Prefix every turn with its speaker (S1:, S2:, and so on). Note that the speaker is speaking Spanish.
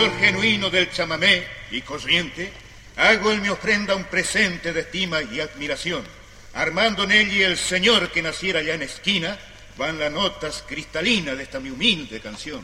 S1: amor genuino del chamamé y corriente, hago en mi ofrenda un presente de estima y admiración, armando en ella el señor que naciera allá en esquina, van las notas cristalinas de esta mi humilde canción.